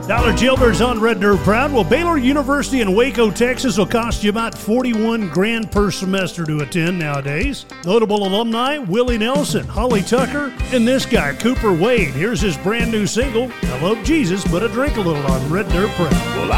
Dollar Jailbirds on Red Nerve Proud. Well, Baylor University in Waco, Texas will cost you about $41,000 per semester to attend nowadays. Notable alumni, Willie Nelson, Holly Tucker, and this guy, Cooper Wade. Here's his brand new single, I Love Jesus, but I Drink a Little on Red Nerve Proud. Well,